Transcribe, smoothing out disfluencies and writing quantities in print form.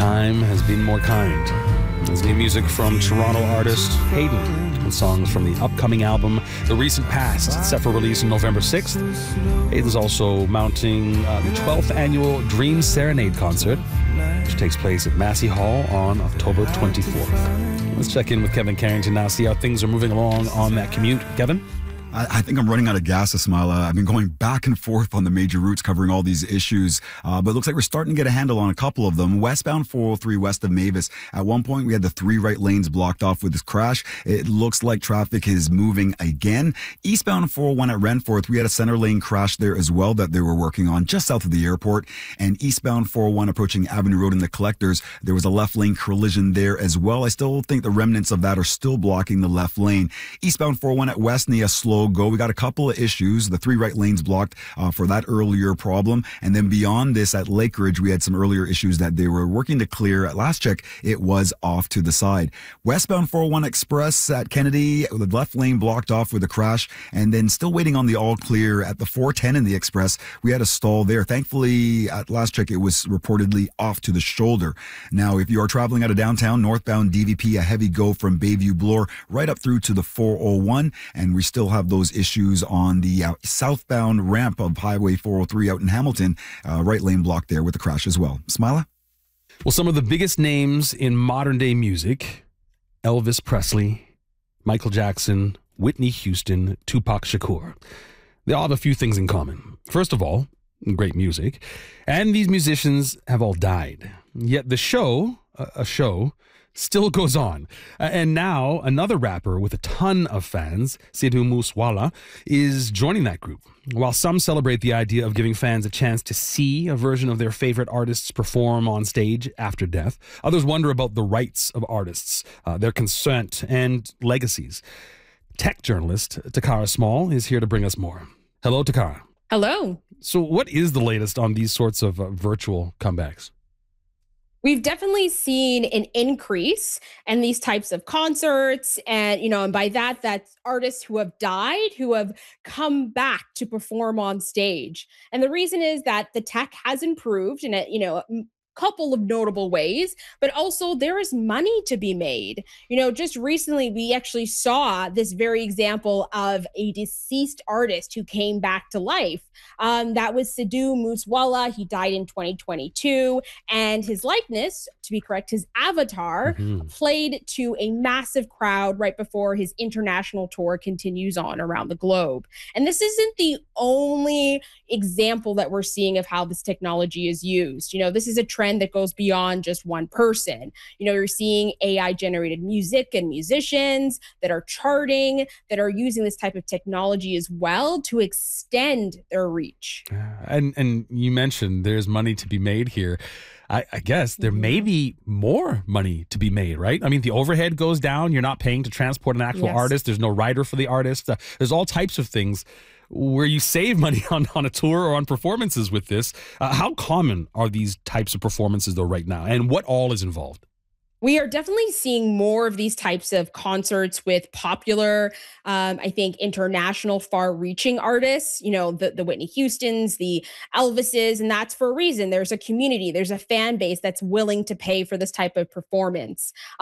time has been more kind. There's new music from Toronto artist Hayden and songs from the upcoming album The Recent Past, set for release on November 6th. Hayden's also mounting the 12th annual Dream Serenade concert, which takes place at Massey Hall on October 24th. Let's check in with Kevin Carrington now, see how things are moving along on that commute. Kevin? I think I'm running out of gas, Ismaila. I've been going back and forth on the major routes covering all these issues, but it looks like we're starting to get a handle on a couple of them. Westbound 403 west of Mavis. At one point, we had the 3 right lanes blocked off with this crash. It looks like traffic is moving again. Eastbound 401 at Renforth, we had a center lane crash there as well that they were working on just south of the airport. And eastbound 401 approaching Avenue Road in the Collectors, there was a left lane collision there as well. I still think the remnants of that are still blocking the left lane. Eastbound 401 at Westney, a slow go. We got a couple of issues. The 3 right lanes blocked for that earlier problem. And then beyond this at Lakeridge, we had some earlier issues that they were working to clear. At last check, it was off to the side. Westbound 401 Express at Kennedy, the left lane blocked off with a crash. And then still waiting on the all clear at the 410 in the Express. We had a stall there. Thankfully, at last check, it was reportedly off to the shoulder. Now, if you are traveling out of downtown, northbound DVP, a heavy go from Bayview Bloor right up through to the 401. And we still have those issues on the southbound ramp of Highway 403 out in Hamilton, right lane blocked there with the crash as well. Ismaila? Well, some of the biggest names in modern day music, Elvis Presley, Michael Jackson, Whitney Houston, Tupac Shakur, they all have a few things in common. First of all, great music. And these musicians have all died. Yet the show, still goes on. And now another rapper with a ton of fans, Sidhu Moosewala, is joining that group. While some celebrate the idea of giving fans a chance to see a version of their favorite artists perform on stage after death, others wonder about the rights of artists, their consent, and legacies. Tech journalist Takara Small is here to bring us more. Hello, Takara. Hello. So what is the latest on these sorts of virtual comebacks? We've definitely seen an increase in these types of concerts. And by that, that's artists who have died, who have come back to perform on stage. And the reason is that the tech has improved in a couple of notable ways, but also there is money to be made. Just recently, we actually saw this very example of a deceased artist who came back to life. That was Sidhu Moosewala. He died in 2022, and his likeness, to be correct, his avatar played to a massive crowd right before his international tour continues on around the globe. And this isn't the only example that we're seeing of how this technology is used. This is a trend that goes beyond just one person. You're seeing AI generated music and musicians that are charting, that are using this type of technology as well to extend their reach. And you mentioned there's money to be made here. I guess there may be more money to be made, right? I mean, the overhead goes down. You're not paying to transport an actual artist. There's no rider for the artist. There's all types of things where you save money on a tour or on performances with this. How common are these types of performances, though, right now? And what all is involved? We are definitely seeing more of these types of concerts with popular, I think, international far-reaching artists, the Whitney Houstons, the Elvises, and that's for a reason. There's a community, there's a fan base that's willing to pay for this type of performance.